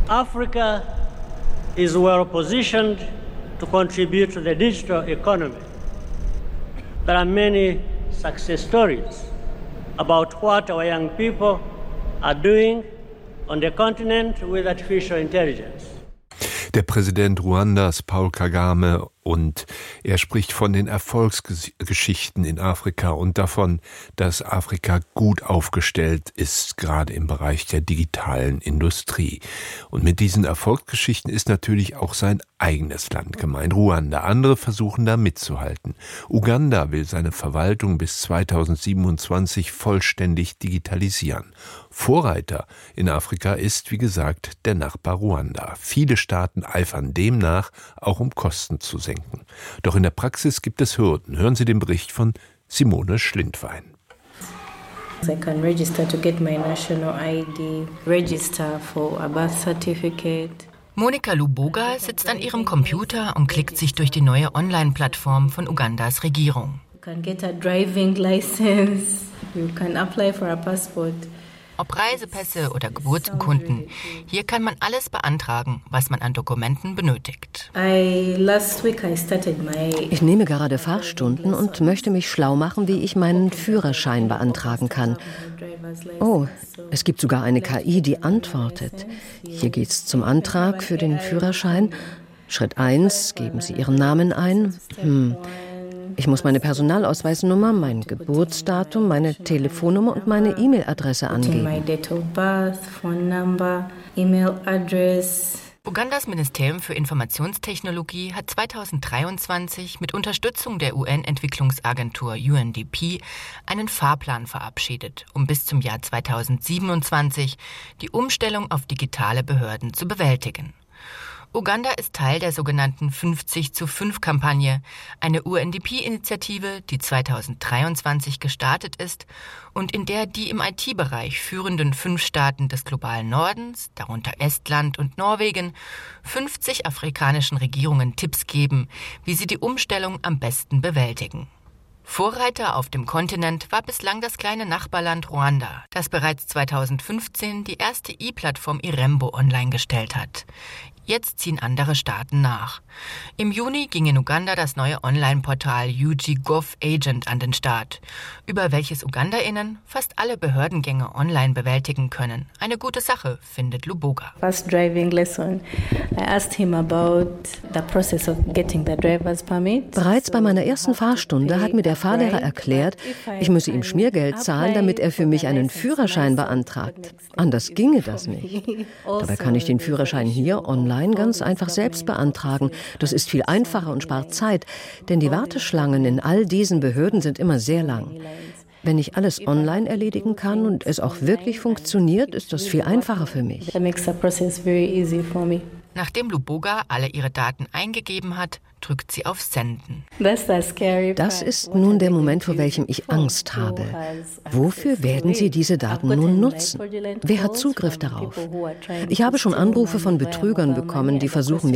Africa is well positioned to contribute to the digital economy. There are many success stories about what our young people are doing on the continent with artificial intelligence. Der Präsident Ruandas, Paul Kagame, und er spricht von den Erfolgsgeschichten in Afrika und davon, dass Afrika gut aufgestellt ist, gerade im Bereich der digitalen Industrie. Und mit diesen Erfolgsgeschichten ist natürlich auch sein eigenes Land gemeint, Ruanda. Andere versuchen da mitzuhalten. Uganda will seine Verwaltung bis 2027 vollständig digitalisieren. Vorreiter in Afrika ist, wie gesagt, der Nachbar Ruanda. Viele Staaten eifern dem nach, auch um Kosten zu senken. Doch in der Praxis gibt es Hürden. Hören Sie den Bericht von Simone Schlindwein. I can register to get my national ID, register for a birth certificate. Monica Luboga sitzt an ihrem Computer und klickt sich durch die neue Online-Plattform von Ugandas Regierung. You can get a driving license, you can apply for a passport. Ob Reisepässe oder Geburtsurkunden, hier kann man alles beantragen, was man an Dokumenten benötigt. Ich nehme gerade Fahrstunden und möchte mich schlau machen, wie ich meinen Führerschein beantragen kann. Oh, es gibt sogar eine KI, die antwortet. Hier geht's zum Antrag für den Führerschein. Schritt 1, geben Sie Ihren Namen ein. Ich muss meine Personalausweisnummer, mein Geburtsdatum, meine Telefonnummer und meine E-Mail-Adresse angeben. Ugandas Ministerium für Informationstechnologie hat 2023 mit Unterstützung der UN-Entwicklungsagentur UNDP einen Fahrplan verabschiedet, um bis zum Jahr 2027 die Umstellung auf digitale Behörden zu bewältigen. Uganda ist Teil der sogenannten 50-zu-5-Kampagne, eine UNDP-Initiative, die 2023 gestartet ist und in der die im IT-Bereich führenden 5 Staaten des globalen Nordens, darunter Estland und Norwegen, 50 afrikanischen Regierungen Tipps geben, wie sie die Umstellung am besten bewältigen. Vorreiter auf dem Kontinent war bislang das kleine Nachbarland Ruanda, das bereits 2015 die erste E-Plattform Irembo online gestellt hat. Jetzt ziehen andere Staaten nach. Im Juni ging in Uganda das neue Online-Portal UG Gov Agent an den Start, über welches UgandaInnen fast alle Behördengänge online bewältigen können. Eine gute Sache, findet Luboga. First driving lesson, I asked him about the process of getting the driver's permit. Bereits bei meiner ersten Fahrstunde hat mir der Fahrlehrer erklärt, ich müsse ihm Schmiergeld zahlen, damit er für mich einen Führerschein beantragt. Anders ginge das nicht. Dabei kann ich den Führerschein hier online ganz einfach selbst beantragen. Das ist viel einfacher und spart Zeit, denn die Warteschlangen in all diesen Behörden sind immer sehr lang. Wenn ich alles online erledigen kann und es auch wirklich funktioniert, ist das viel einfacher für mich. Nachdem Luboga alle ihre Daten eingegeben hat, drückt sie auf Senden. Das ist nun der Moment, vor welchem ich Angst habe. Wofür werden sie diese Daten nun nutzen? Wer hat Zugriff darauf? Ich habe schon Anrufe von Betrügern bekommen, die versuchen,